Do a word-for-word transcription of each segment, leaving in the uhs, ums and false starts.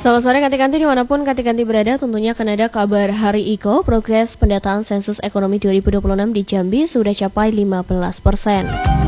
Selamat sore Kanti-Kanti dimanapun Kanti-Kanti berada, tentunya akan ada kabar Hari Iko. Progres pendataan sensus ekonomi dua ribu dua puluh enam di Jambi sudah capai lima belas persen.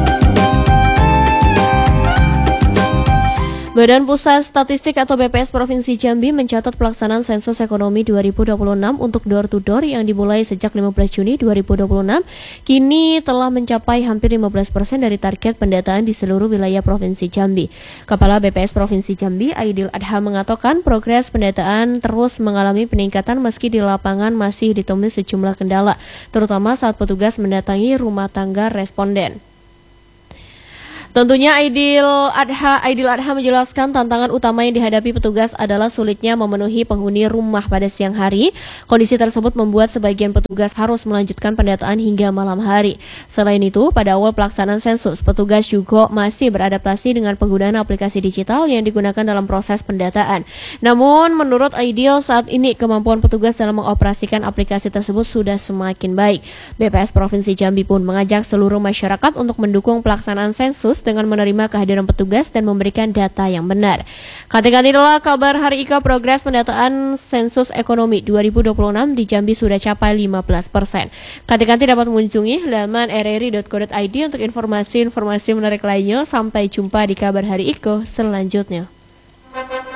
Badan Pusat Statistik atau B P S Provinsi Jambi mencatat pelaksanaan sensus ekonomi dua ribu dua puluh enam untuk door-to-door yang dimulai sejak lima belas Juni dua ribu dua puluh enam kini telah mencapai hampir lima belas persen dari target pendataan di seluruh wilayah Provinsi Jambi. Kepala B P S Provinsi Jambi, Aidil Adha, mengatakan progres pendataan terus mengalami peningkatan meski di lapangan masih ditemui sejumlah kendala, terutama saat petugas mendatangi rumah tangga responden. Tentunya Aidil Adha, Aidil Adha menjelaskan tantangan utama yang dihadapi petugas adalah sulitnya memenuhi penghuni rumah pada siang hari. Kondisi tersebut membuat sebagian petugas harus melanjutkan pendataan hingga malam hari. Selain itu, pada awal pelaksanaan sensus, petugas juga masih beradaptasi dengan penggunaan aplikasi digital yang digunakan dalam proses pendataan. Namun, menurut Aidil, saat ini kemampuan petugas dalam mengoperasikan aplikasi tersebut sudah semakin baik. B P S Provinsi Jambi pun mengajak seluruh masyarakat untuk mendukung pelaksanaan sensus dengan menerima kehadiran petugas dan memberikan data yang benar. Kanti-kanti adalah kabar Hari Ika. Progres pendataan sensus ekonomi dua ribu dua puluh enam di Jambi sudah capai lima belas persen. Kanti-kanti dapat mengunjungi laman r r i dot co dot i d untuk informasi-informasi menarik lainnya. Sampai jumpa di kabar Hari Ika selanjutnya.